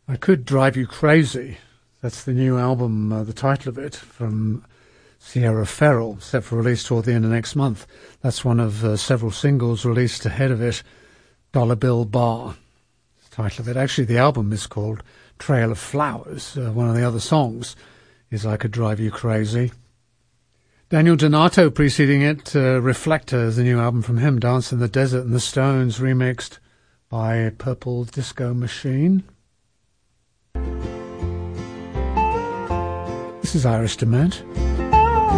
I Could Drive You Crazy. That's the new album, the title of it, from Sierra Ferrell, set for release toward the end of next month. That's one of several singles released ahead of it. Dollar Bill Bar, the title of it. Actually, the album is called Trail of Flowers. One of the other songs is I Could Drive You Crazy. Daniel Donato preceding it, Reflector is the new album from him, Dance in the Desert and the Stones, remixed by Purple Disco Machine. This is Iris DeMent.